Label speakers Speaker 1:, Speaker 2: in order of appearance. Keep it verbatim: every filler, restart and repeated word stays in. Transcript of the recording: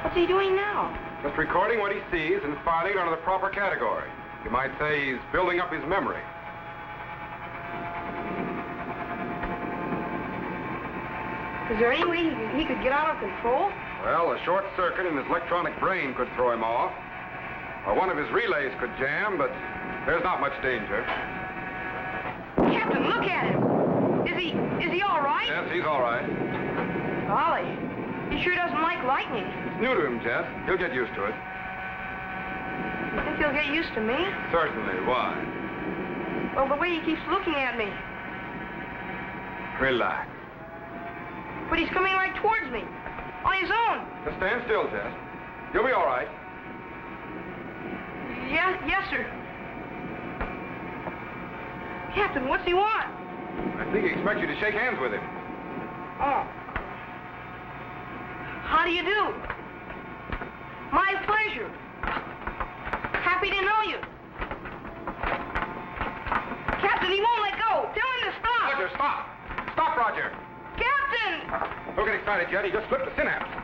Speaker 1: What's he doing now?
Speaker 2: Just recording what he sees and filing it under the proper category. You might say he's building up his memory.
Speaker 1: Is there any way he, he could get out of control?
Speaker 2: Well, a short circuit in his electronic brain could throw him off. Or one of his relays could jam, but there's not much danger.
Speaker 1: Captain, look at him. Is he, is he all right?
Speaker 2: Yes, he's all right.
Speaker 1: Golly, he sure doesn't like lightning.
Speaker 2: It's new to him, Jet. He'll get used to it.
Speaker 1: You think he'll get used to me?
Speaker 2: Certainly. Why?
Speaker 1: Well, the way he keeps looking at me.
Speaker 2: Relax.
Speaker 1: But he's coming right towards me. On his own.
Speaker 2: Just stand still, Jet. You'll be all right.
Speaker 1: Yeah, yes, sir. Captain, what's he want?
Speaker 2: I think he expects you to shake hands with him.
Speaker 1: Oh. How do you do? My pleasure. Happy to know you. Captain, he won't let go. Tell him to stop.
Speaker 2: Roger, stop. Stop, Roger.
Speaker 1: Captain!
Speaker 2: Don't get excited, Jet. He just flipped the synapse.